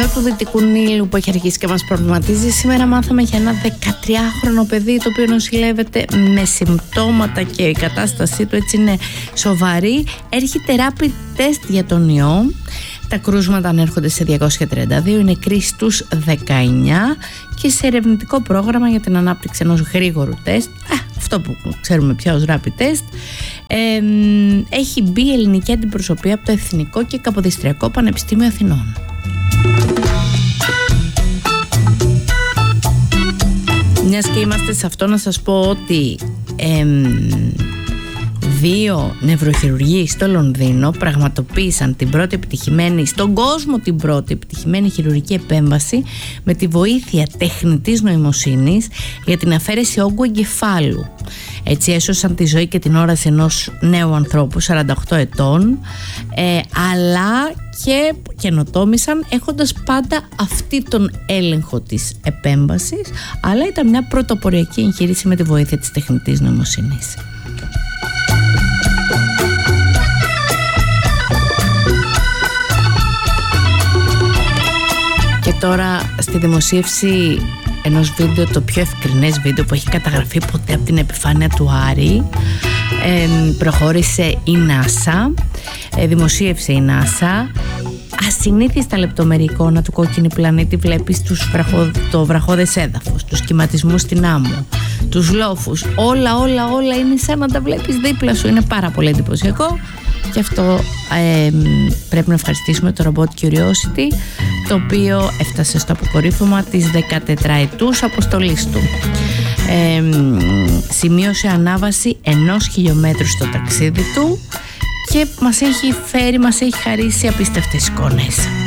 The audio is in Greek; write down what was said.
ιό του Δυτικού Νείλου που έχει αρχίσει και μας προβληματίζει. Σήμερα μάθαμε για ένα 13χρονο παιδί το οποίο νοσηλεύεται με συμπτώματα και η κατάστασή του έτσι είναι σοβαρή. Έρχεται rapid test για τον ιό. Τα κρούσματα ανέρχονται σε 232, είναι νεκροί στους 19 και σε ερευνητικό πρόγραμμα για την ανάπτυξη ενός γρήγορου τεστ, αυτό που ξέρουμε πια ως rapid test, έχει μπει η ελληνική αντιπροσωπεία από το Εθνικό και Καποδιστριακό Πανεπιστήμιο Αθηνών. Μιας και είμαστε σε αυτό, να σας πω ότι 2 νευροχειρουργοί στο Λονδίνο πραγματοποίησαν την πρώτη επιτυχημένη στον κόσμο, την πρώτη επιτυχημένη χειρουργική επέμβαση με τη βοήθεια τεχνητής νοημοσύνης για την αφαίρεση όγκου εγκεφάλου. Έτσι έσωσαν τη ζωή και την όραση ενός νέου ανθρώπου 48 ετών, αλλά και καινοτόμησαν έχοντας πάντα αυτή τον έλεγχο της επέμβασης, αλλά ήταν μια πρωτοποριακή εγχείρηση με τη βοήθεια της τεχνητής νοημοσύνης. Και τώρα στη δημοσίευση ενός βίντεο, το πιο ευκρινές βίντεο που έχει καταγραφεί ποτέ από την επιφάνεια του Άρη, προχώρησε η NASA, δημοσίευσε η NASA ασυνήθιστα λεπτομερή εικόνα του κόκκινου πλανήτη. Βλέπεις το βραχώδες έδαφος, τους κυματισμούς στην άμμο, τους λόφους, όλα είναι σαν να τα βλέπεις δίπλα σου, είναι πάρα πολύ εντυπωσιακό. Και αυτό πρέπει να ευχαριστήσουμε το ρομπότ Curiosity, το οποίο έφτασε στο αποκορύφωμα της 14ετούς αποστολής του. Σημείωσε ανάβαση 1 χιλιόμετρου στο ταξίδι του και μας έχει χαρίσει απίστευτες εικόνες.